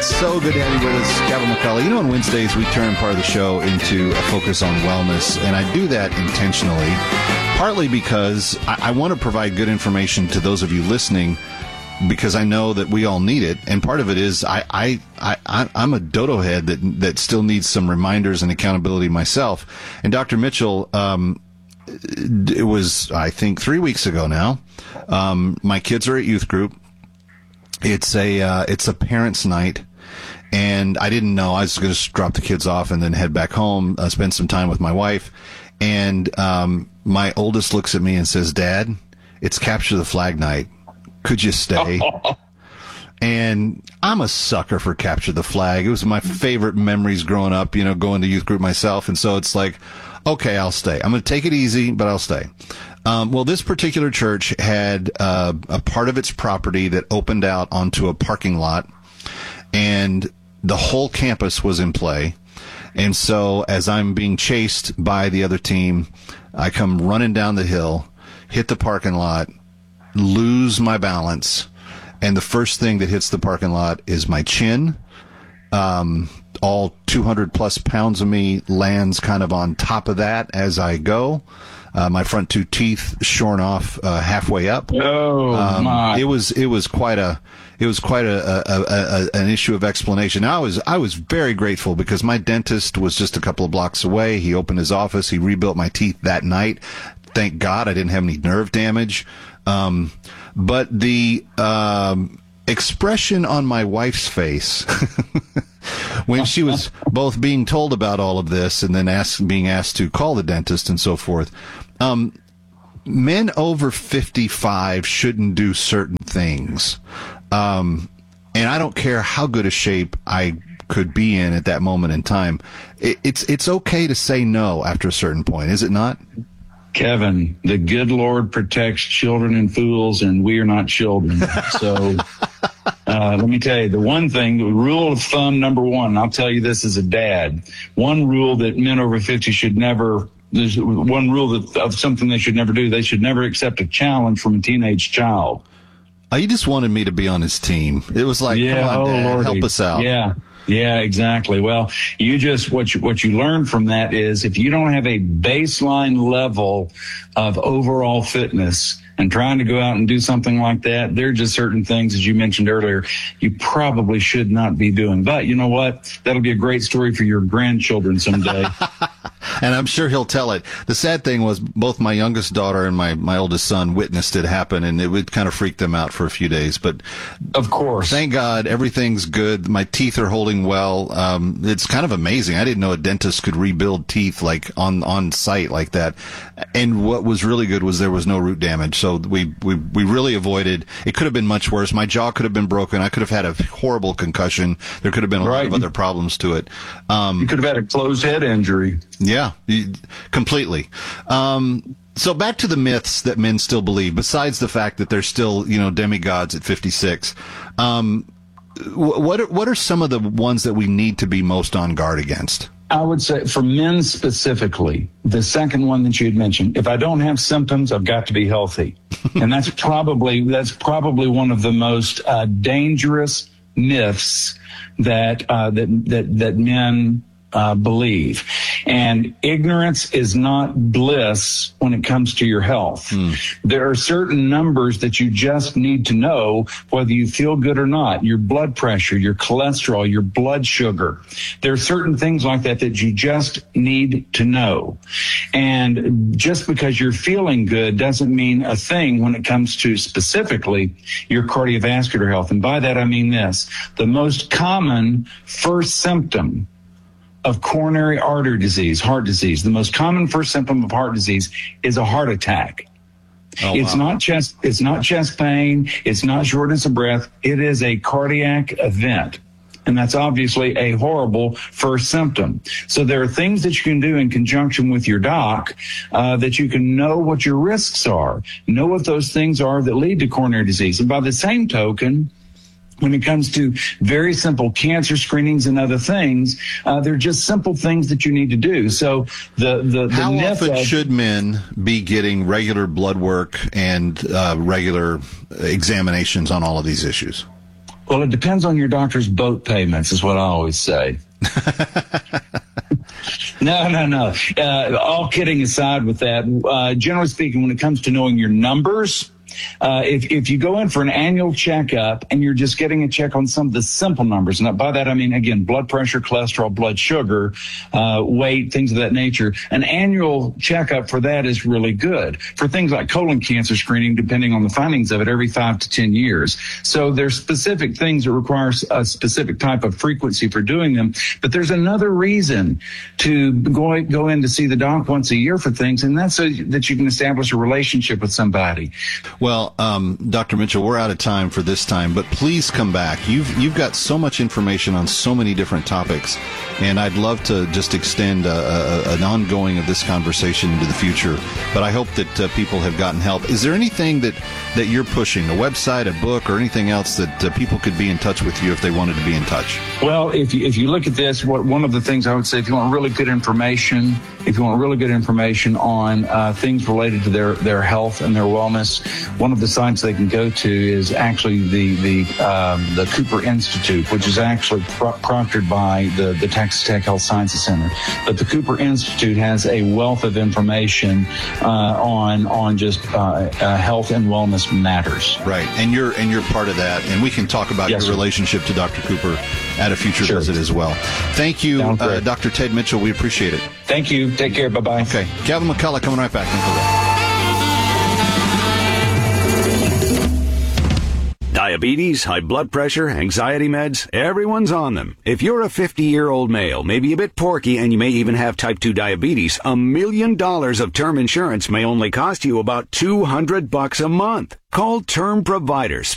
It's so good to have you with us, Gavin McCullough. You know, on Wednesdays, we turn part of the show into a focus on wellness, and I do that intentionally, partly because I want to provide good information to those of you listening, because I know that we all need it, and part of it is I'm a dodo head that still needs some reminders and accountability myself. And Dr. Mitchell, it was, I think, 3 weeks ago now. My kids are at youth group. It's a parents' night, and I didn't know. I was going to drop the kids off and then head back home, spend some time with my wife. And my oldest looks at me and says, "Dad, it's Capture the Flag night. Could you stay?" And I'm a sucker for Capture the Flag. It was my favorite memories growing up, you know, going to youth group myself. And so it's like, okay, I'll stay. I'm going to take it easy, but I'll stay. Well, this particular church had a part of its property that opened out onto a parking lot, and the whole campus was in play. And so as I'm being chased by the other team, I come running down the hill, hit the parking lot, lose my balance, and the first thing that hits the parking lot is my chin. All 200 plus pounds of me lands kind of on top of that as I go. My front two teeth shorn off halfway up. Oh my! It was quite an issue of explanation. I was very grateful because my dentist was just a couple of blocks away. He opened his office. He rebuilt my teeth that night. Thank God I didn't have any nerve damage. But the expression on my wife's face when she was both being told about all of this and then being asked to call the dentist and so forth. Men over 55 shouldn't do certain things. And I don't care how good a shape I could be in at that moment in time. It's okay to say no after a certain point, is it not? Kevin, the good Lord protects children and fools, and we are not children. So let me tell you, the one thing, the rule of thumb number one, I'll tell you this as a dad, one rule that men over 50 should never, there's one rule of something they should never do. They should never accept a challenge from a teenage child. He just wanted me to be on his team. It was like, come on, Dad, help us out. Yeah, exactly. Well, what you learn from that is if you don't have a baseline level of overall fitness and trying to go out and do something like that, there are just certain things, as you mentioned earlier, you probably should not be doing. But you know what? That'll be a great story for your grandchildren someday. And I'm sure he'll tell it. The sad thing was both my youngest daughter and my oldest son witnessed it happen, and it would kind of freak them out for a few days. But of course, thank God, everything's good. My teeth are holding well. It's kind of amazing. I didn't know a dentist could rebuild teeth like on site like that. And what was really good was there was no root damage. So we really avoided. It could have been much worse. My jaw could have been broken. I could have had a horrible concussion. There could have been a lot of other problems to it. You could have had a closed head injury. Yeah, completely. So back to the myths that men still believe, besides the fact that they're still, demigods at 56. What are some of the ones that we need to be most on guard against? I would say for men specifically, the second one that you had mentioned, if I don't have symptoms, I've got to be healthy. And that's probably one of the most dangerous myths that men believe. And ignorance is not bliss when it comes to your health. There are certain numbers that you just need to know whether you feel good or not. Your blood pressure, your cholesterol, your blood sugar. There are certain things like that you just need to know. And just because you're feeling good doesn't mean a thing when it comes to specifically your cardiovascular health. And by that I mean this. The most common first symptom of coronary artery disease, heart disease, the most common first symptom of heart disease is a heart attack. It's not chest pain. It's not shortness of breath. It is a cardiac event. And that's obviously a horrible first symptom. So there are things that you can do in conjunction with your doc that you can know what your risks are, know what those things are that lead to coronary disease. And by the same token, when it comes to very simple cancer screenings and other things, they're just simple things that you need to do. So how often should men be getting regular blood work and regular examinations on all of these issues? Well, it depends on your doctor's boat payments, is what I always say. No. All kidding aside with that, generally speaking, when it comes to knowing your numbers, if you go in for an annual checkup and you're just getting a check on some of the simple numbers, and by that I mean, again, blood pressure, cholesterol, blood sugar, weight, things of that nature, an annual checkup for that is really good. For things like colon cancer screening, depending on the findings of it, every 5 to 10 years. So there's specific things that require a specific type of frequency for doing them. But there's another reason to go in to see the doc once a year for things, and that's so that you can establish a relationship with somebody. Well, Dr. Mitchell, we're out of time for this time, but please come back. You've got so much information on so many different topics, and I'd love to just extend an ongoing of this conversation into the future. But I hope that people have gotten help. Is there anything that you're pushing, a website, a book, or anything else that people could be in touch with you if they wanted to be in touch? Well, if you look at this, one of the things I would say, if you want really good information on things related to their health and their wellness, one of the sites they can go to is actually the Cooper Institute, which is actually proctored by the Texas Tech Health Sciences Center. But the Cooper Institute has a wealth of information on just health and wellness matters. Right, and you're part of that, and we can talk about your relationship to Dr. Cooper at a future visit as well. Thank you, Dr. Ted Mitchell. We appreciate it. Thank you. Take care. Bye-bye. Okay. Gavin McCullough coming right back. Until then. Diabetes, high blood pressure, anxiety meds, everyone's on them. If you're a 50-year-old male, maybe a bit porky, and you may even have type 2 diabetes, $1 million of term insurance may only cost you about $200 a month. Call Term Providers.